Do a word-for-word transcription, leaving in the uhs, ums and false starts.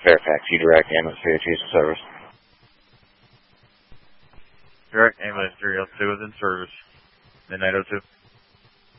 Fairfax, you direct ambulance three oh two is in service. Direct ambulance three oh two is in service. Midnight oh two.